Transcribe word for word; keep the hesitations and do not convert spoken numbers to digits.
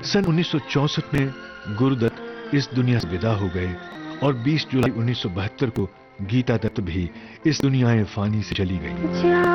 सन उन्नीस सौ चौसठ में गुरुदत्त इस दुनिया से विदा हो गए और बीस जुलाई उन्नीस सौ बहत्तर को गीता दत्त भी इस दुनिया फानी से चली गई।